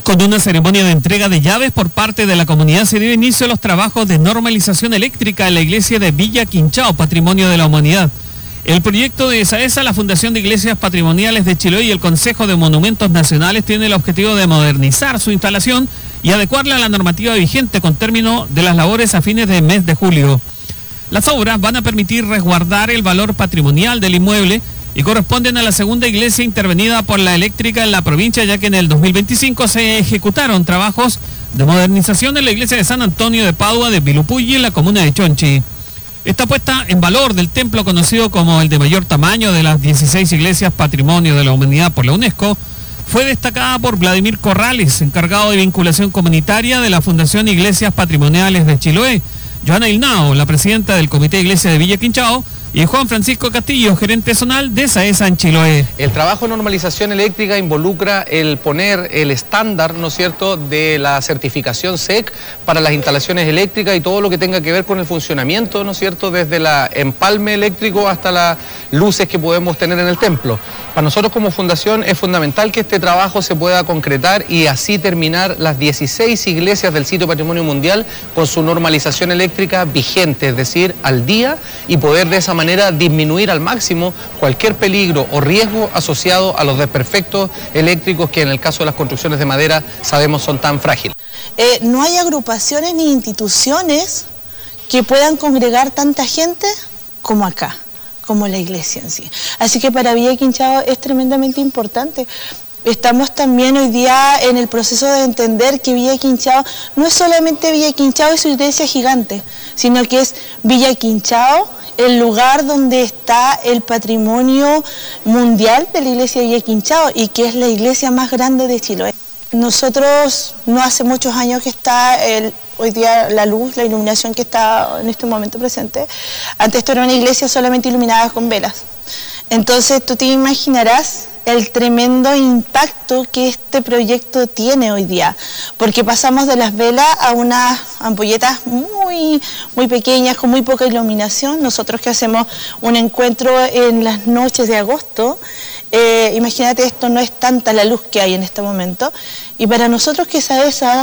Con una ceremonia de entrega de llaves por parte de la comunidad se dio inicio a los trabajos de normalización eléctrica en la iglesia de Villa Quinchao, Patrimonio de la Humanidad. El proyecto de SAESA, la Fundación de Iglesias Patrimoniales de Chiloé y el Consejo de Monumentos Nacionales tiene el objetivo de modernizar su instalación y adecuarla a la normativa vigente con término de las labores a fines del mes de julio. Las obras van a permitir resguardar el valor patrimonial del inmueble y corresponden a la segunda iglesia intervenida por la eléctrica en la provincia, ya que en el 2025 se ejecutaron trabajos de modernización en la iglesia de San Antonio de Padua de Vilupulli en la comuna de Chonchi. Esta puesta en valor del templo, conocido como el de mayor tamaño de las 16 iglesias Patrimonio de la Humanidad por la UNESCO, fue destacada por Vladimir Corrales, encargado de vinculación comunitaria de la Fundación Iglesias Patrimoniales de Chiloé, Joana Ilnao, la presidenta del Comité de Iglesia de Villa Quinchao, y Juan Francisco Castillo, gerente zonal de SAESA en Chiloé. El trabajo de normalización eléctrica involucra el poner el estándar, ¿no es cierto?, de la certificación SEC para las instalaciones eléctricas y todo lo que tenga que ver con el funcionamiento, ¿no es cierto?, desde el empalme eléctrico hasta las luces que podemos tener en el templo. Para nosotros como fundación es fundamental que este trabajo se pueda concretar y así terminar las 16 iglesias del sitio Patrimonio Mundial con su normalización eléctrica vigente, es decir, al día, y poder de esa manera disminuir al máximo cualquier peligro o riesgo asociado a los desperfectos eléctricos que en el caso de las construcciones de madera sabemos son tan frágiles. No hay agrupaciones ni instituciones que puedan congregar tanta gente como acá, como la iglesia en sí. Así que para Villa Quinchao es tremendamente importante. Estamos también hoy día en el proceso de entender que Villa Quinchao no es solamente Villa Quinchao y su iglesia gigante, sino que es Villa Quinchao, el lugar donde está el patrimonio mundial de la iglesia de Villa Quinchao y que es la iglesia más grande de Chiloé. Nosotros no hace muchos años que está hoy día la luz, la iluminación que está en este momento presente. Antes esto era una iglesia solamente iluminada con velas. Entonces tú te imaginarás el tremendo impacto que este proyecto tiene hoy día, porque pasamos de las velas a unas ampolletas muy pequeñas, con muy poca iluminación. Nosotros que hacemos un encuentro en las noches de agosto, imagínate, esto no es tanta la luz que hay en este momento, y para nosotros que SAESA